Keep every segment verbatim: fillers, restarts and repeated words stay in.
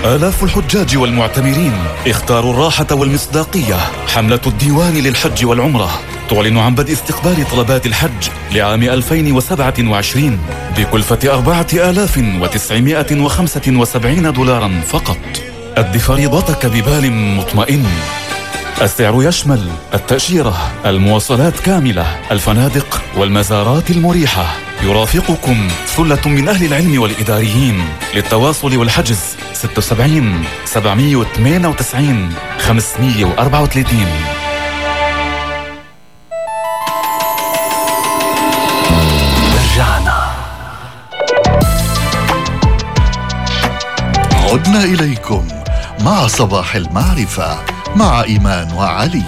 آلاف الحجاج والمعتمرين اختاروا الراحة والمصداقية. حملة الديوان للحج والعمرة تعلن عن بدء استقبال طلبات الحج لعام ألفين وسبعة وعشرين بكلفة أربعة آلاف وتسعمائة وخمسة وسبعين دولارا فقط. أد فريضتك ببال مطمئن. السعر يشمل التأشيرة، المواصلات كاملة، الفنادق والمزارات المريحة. يرافقكم ثلة من أهل العلم والإداريين. للتواصل والحجز ستة وسبعين سبعمائة وثمانية وتسعين خمسمائة وأربعة وثلاثين. رجعنا عدنا إليكم مع صباح المعرفة مع إيمان وعلي.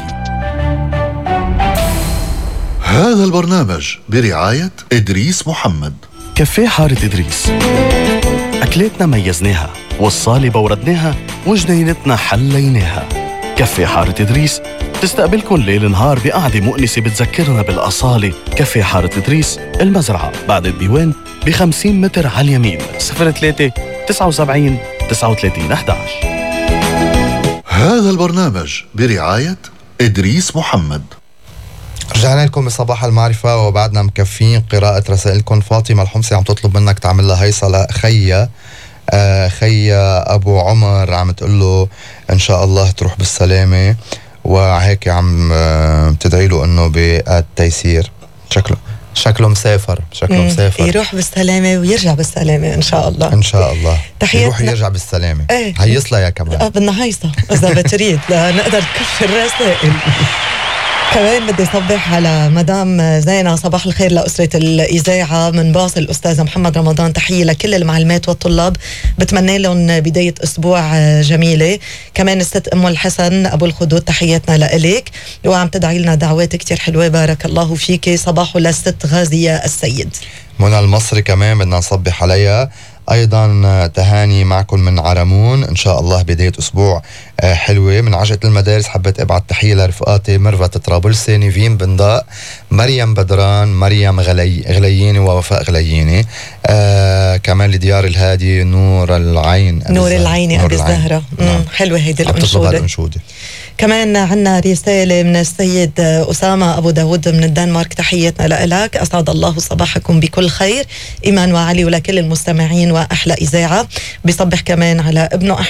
هذا البرنامج برعاية إدريس محمد. كافيه حارة إدريس، أكلاتنا ميزناها والصالة بوردناها وجنينتنا حليناها. كافيه حارة إدريس تستقبلكن ليل نهار بقعدة مؤنسة بتذكرنا بالأصالة. كافيه حارة إدريس، المزرعة بعد الديوان بخمسين متر على اليمين. صفر ثلاثة تسعة وسبعين تسعة وثلاثين أحد عشر. هذا البرنامج برعاية إدريس محمد. رجعنا لكم بصباح المعرفة وبعدنا مكفين قراءة رسائلكم. فاطمة الحمصي عم تطلب منك تعمل لها هيصة لخيا آه خيا أبو عمر، عم تقول له إن شاء الله تروح بالسلامة، وهيك عم آه تدعي له إنه بالتيسير. شكله شكله مسافر شكله مسافر يروح بالسلامة ويرجع بالسلامة إن شاء الله. إن شاء الله يروح تحياتنا. يرجع بالسلامة. ايه. هيصلها يا كمان. آه بدنا هيصة إذا بتريد لنقدر نكفي الرسائل. كمان بدي صبح على مدام زينة، صباح الخير لأسرة الإذاعة من باص الأستاذ محمد رمضان. تحية لكل المعلمات والطلاب، بتمنى لهم بداية أسبوع جميلة. كمان الست أم الحسن أبو الخدود، تحياتنا لإليك وعم تدعي لنا دعوات كتير حلوة، بارك الله فيك. صباحو للست غازية السيد. منى المصري كمان بدنا نصبح عليها أيضا. تهاني معكم من عرمون، إن شاء الله بداية أسبوع حلوة. من عجلة المدارس حبيت أبعت تحية لرفقاتي ميرفت طرابلسي، نيفين بنداء، مريم بدران، مريم غلي غلييني ووفاء غلييني. آه كمان لديار الهادي، نور العين نور العين أبي الزهرة. حلوة هيدي الأنشودة. كمان عنا رسالة من السيد أسامة أبو داود من الدنمارك، تحياتنا لإلك، أسعد الله صباحكم بكل خير. إيمان وعلي ولكل المستمعين وأحلى إذاعة. بيصبح كمان على ابنه